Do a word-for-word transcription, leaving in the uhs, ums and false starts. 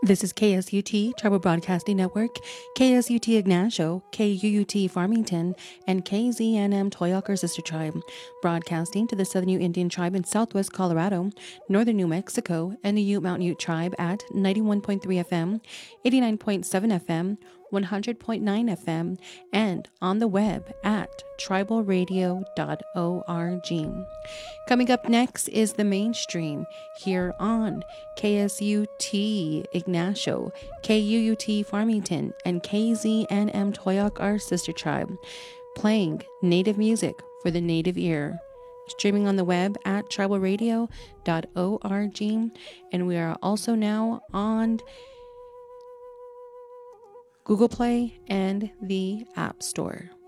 This is K S U T, Tribal Broadcasting Network, K S U T Ignacio, K U U T Farmington, and K Z N M Toyac Sister Tribe, broadcasting to the Southern Ute Indian Tribe in Southwest Colorado, Northern New Mexico, and the Ute Mountain Ute Tribe at ninety-one point three F M, eighty-nine point seven F M, one hundred point nine F M, and on the web at tribal radio dot org. Coming up next is the mainstream here on K S U T Ignacio, K U U T Farmington, and K Z N M Toyac, our sister tribe, playing native music for the native ear. Streaming on the web at tribal radio dot org, and we are also now on Google Play and the App Store.